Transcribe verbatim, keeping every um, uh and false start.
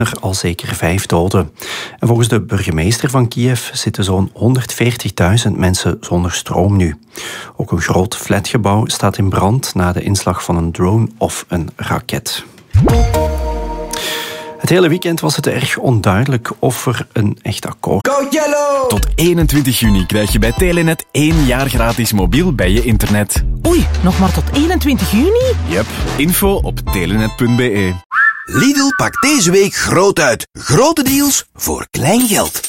er al zeker vijf doden. En volgens de burgemeester van Kiev zitten zo'n honderdveertigduizend mensen zonder stroom nu. Ook een groot flatgebouw staat in brand na de inslag van een drone of een raket. Het hele weekend was het erg onduidelijk of er een echt akkoord... Go Yellow! Tot eenentwintig juni krijg je bij Telenet één jaar gratis mobiel bij je internet. Oei, nog maar tot eenentwintig juni? Yep, info op telenet punt be. Lidl pakt deze week groot uit. Grote deals voor klein geld.